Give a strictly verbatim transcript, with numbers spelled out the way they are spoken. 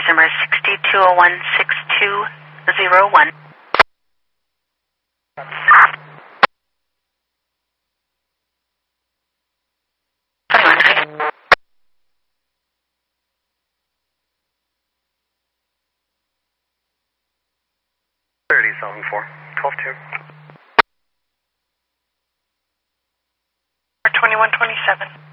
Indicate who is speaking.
Speaker 1: Authorized number six two zero one six two zero one.
Speaker 2: thirty, seven four, twelve two.
Speaker 1: twenty-one twenty-seven.